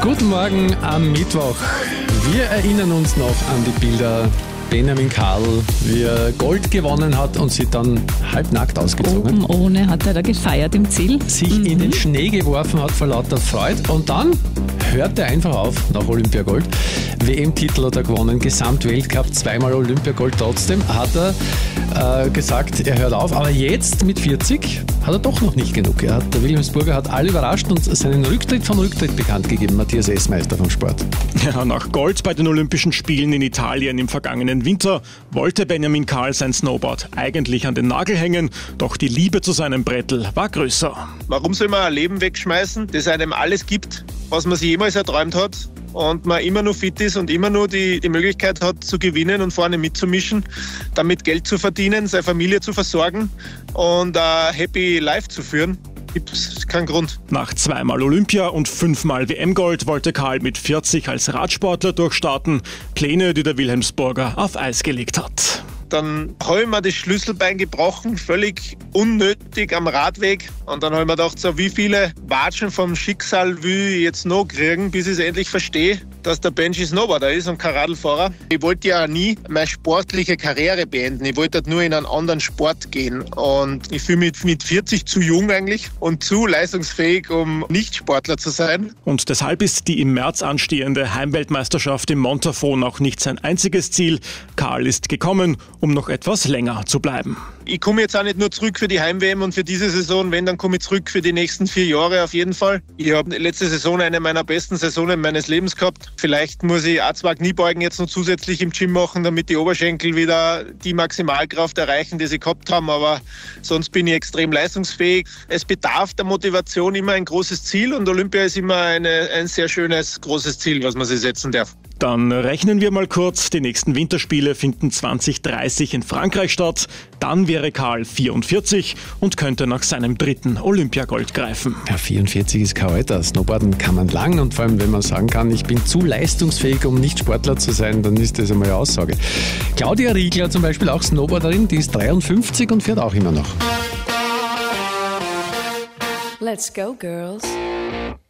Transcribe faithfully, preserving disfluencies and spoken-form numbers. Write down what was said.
Guten Morgen am Mittwoch. Wir erinnern uns noch an die Bilder Benjamin Karl, wie er Gold gewonnen hat und sich dann halbnackt ausgezogen hat. Oben ohne hat er da gefeiert im Ziel. Sich Mhm. in den Schnee geworfen hat vor lauter Freude und dann hört er einfach auf nach Olympiagold. W M-Titel hat er gewonnen, Gesamtweltcup, zweimal Olympiagold. Trotzdem hat er äh, gesagt, er hört auf. Aber jetzt mit vierzig hat er doch noch nicht genug. Er hat, der Wilhelmsburger hat alle überrascht und seinen Rücktritt vom Rücktritt bekannt gegeben. Matthias Essmeister vom Sport. Ja, nach Gold bei den Olympischen Spielen in Italien im vergangenen Winter wollte Benjamin Karl sein Snowboard eigentlich an den Nagel hängen, doch die Liebe zu seinem Brettel war größer. Warum soll man ein Leben wegschmeißen, das einem alles gibt, was man sich jemals erträumt hat und man immer nur fit ist und immer nur die, die Möglichkeit hat zu gewinnen und vorne mitzumischen, damit Geld zu verdienen, seine Familie zu versorgen und ein Happy Life zu führen? Gibt es keinen Grund. Nach zweimal Olympia und fünfmal W M-Gold wollte Karl mit vierzig als Radsportler durchstarten. Pläne, die der Wilhelmsburger auf Eis gelegt hat. Dann habe ich mir das Schlüsselbein gebrochen, völlig unnötig am Radweg. Und dann habe ich mir gedacht, so wie viele Watschen vom Schicksal will ich jetzt noch kriegen, bis ich es endlich verstehe, dass der Benji Snowboarder ist und kein Radlfahrer. Ich wollte ja nie meine sportliche Karriere beenden. Ich wollte nur in einen anderen Sport gehen. Und ich fühle mich mit vierzig zu jung eigentlich und zu leistungsfähig, um nicht Sportler zu sein. Und deshalb ist die im März anstehende Heimweltmeisterschaft im Montafon auch nicht sein einziges Ziel. Karl ist gekommen, um noch etwas länger zu bleiben. Ich komme jetzt auch nicht nur zurück für die Heim-W M und für diese Saison, wenn, dann komme ich zurück für die nächsten vier Jahre auf jeden Fall. Ich habe letzte Saison eine meiner besten Saisonen meines Lebens gehabt. Vielleicht muss ich auch zwei Kniebeugen jetzt noch zusätzlich im Gym machen, damit die Oberschenkel wieder die Maximalkraft erreichen, die sie gehabt haben, aber sonst bin ich extrem leistungsfähig. Es bedarf der Motivation immer ein großes Ziel und Olympia ist immer eine, ein sehr schönes, großes Ziel, was man sich setzen darf. Dann rechnen wir mal kurz. Die nächsten Winterspiele finden zwanzig dreißig in Frankreich statt. Dann wäre Karl vierundvierzig und könnte nach seinem dritten Olympiagold greifen. Ja, vierundvierzig ist kein Alter. Snowboarden kann man lang und vor allem, wenn man sagen kann, ich bin zu leistungsfähig, um nicht Sportler zu sein, dann ist das einmal eine Aussage. Claudia Riegler zum Beispiel, auch Snowboarderin, die ist dreiundfünfzig und fährt auch immer noch. Let's go, girls.